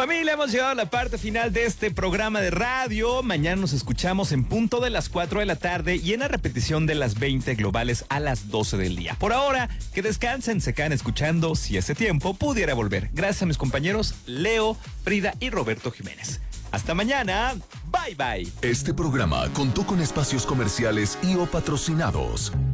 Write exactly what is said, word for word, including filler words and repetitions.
Familia, hemos llegado a la parte final de este programa de radio. Mañana nos escuchamos en punto de las cuatro de la tarde y en la repetición de las veinte globales a las doce del día. Por ahora, que descansen, se quedan escuchando si ese tiempo pudiera volver. Gracias a mis compañeros Leo, Frida y Roberto Jiménez. Hasta mañana. Bye bye. Este programa contó con espacios comerciales y o patrocinados.